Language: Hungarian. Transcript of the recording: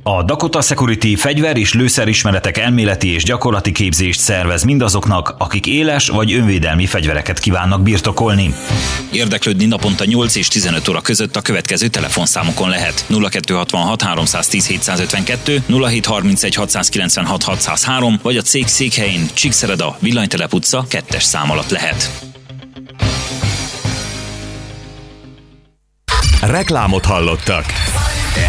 A Dakota Security fegyver- és lőszerismeretek elméleti és gyakorlati képzést szervez mindazoknak, akik éles vagy önvédelmi fegyvereket kívánnak birtokolni. Érdeklődni naponta 8 és 15 óra között a következő telefonszámokon lehet: 0266 310 752, 0731 696 603, vagy a cég székhelyén Csíkszereda, Villanytelep utca 2-es szám alatt lehet. Reklámot hallottak.